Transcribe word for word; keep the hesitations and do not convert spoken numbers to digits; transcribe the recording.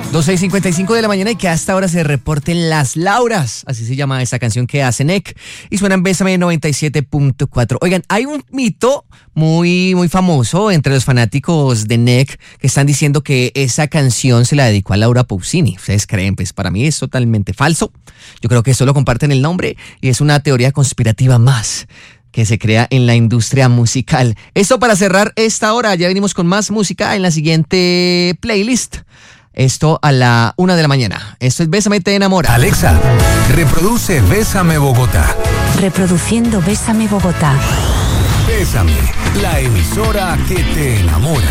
doce y cincuenta y cinco de la mañana y que hasta ahora se reporten las Lauras. Así se llama esa canción que hace N E C. Y suena en Bésame noventa y siete punto cuatro. Oigan, hay un mito muy, muy famoso entre los fanáticos de N E C que están diciendo que esa canción se la dedicó a Laura Pausini. ¿Ustedes creen? Pues para mí es totalmente falso. Yo creo que solo comparten el nombre y es una teoría conspirativa más que se crea en la industria musical. Esto para cerrar esta hora. Ya venimos con más música en la siguiente playlist. Esto a la una de la mañana. Esto es Bésame Te Enamora. Alexa, reproduce Bésame Bogotá. Reproduciendo Bésame Bogotá. Bésame, la emisora que te enamora.